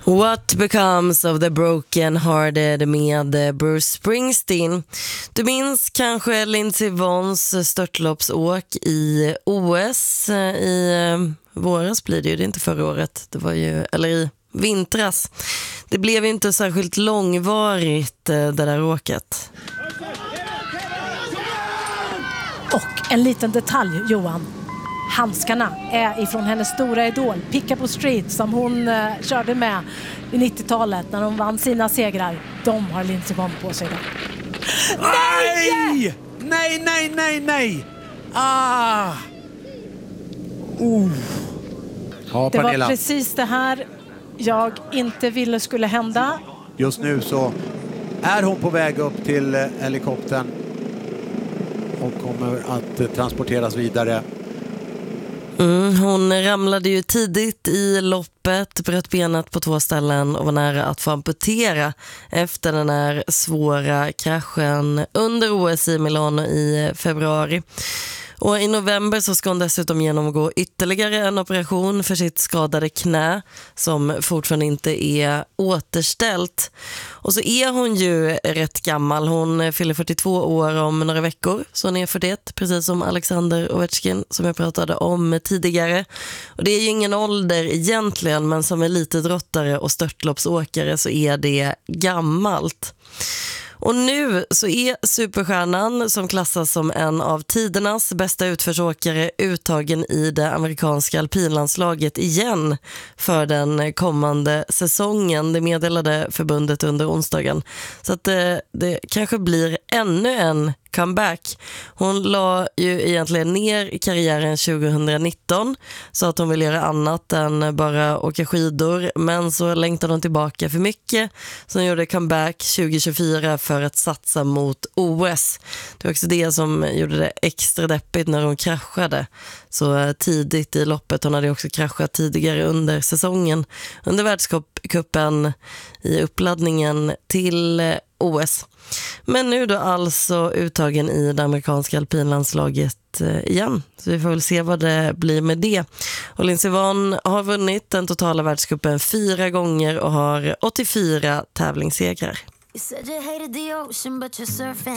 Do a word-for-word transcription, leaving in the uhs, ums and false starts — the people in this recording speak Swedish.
What Becomes of the Broken Hearted med Bruce Springsteen. Du minns kanske Lindsey Vonns störtloppsåk i O S i våras blir det ju, det är inte förra året, det var ju, eller i vintras. Det blev ju inte särskilt långvarigt det där åket. Och en liten detalj, Johan. Handskarna är ifrån hennes stora idol Pickup på Street som hon eh, körde med i nittiotalet när hon vann sina segrar. De har Lindsey Vonn på sig då. Nej! Nej, nej, nej, nej! Ah! Uh. Ja, Det Pernilla. var precis det här jag inte ville skulle hända. Just nu så är hon på väg upp till eh, helikoptern och kommer att eh, transporteras vidare. Mm, hon ramlade ju tidigt i loppet, bröt benet på två ställen och var nära att få amputera efter den här svåra kraschen under O S i Milano i februari. Och i november så ska hon dessutom genomgå ytterligare en operation för sitt skadade knä som fortfarande inte är återställt. Och så är hon ju rätt gammal. Hon fyller fyrtiotvå år om några veckor, så hon är fyrtioett, precis som Alexander Ovechkin som jag pratade om tidigare. Och det är ju ingen ålder egentligen, men som elitidrottare och störtloppsåkare så är det gammalt. Och nu så är superstjärnan som klassas som en av tidernas bästa utförsåkare uttagen i det amerikanska alpinlandslaget igen för den kommande säsongen. Det meddelade förbundet under onsdagen. Så att det, det kanske blir ännu en comeback. Hon la ju egentligen ner karriären tjugonitton så att hon vill göra annat än bara åka skidor, men så längtade hon tillbaka för mycket så hon gjorde comeback tjugohundratjugofyra för att satsa mot O S. Det var också det som gjorde det extra deppigt när hon kraschade så tidigt i loppet. Hon hade också kraschat tidigare under säsongen under världscupen i uppladdningen till O S. Men nu då alltså uttagen i det amerikanska alpinlandslaget igen. Så vi får väl se vad det blir med det. Och Lindsey Vonn har vunnit den totala världscupen fyra gånger och har åttiofyra tävlingssegrar.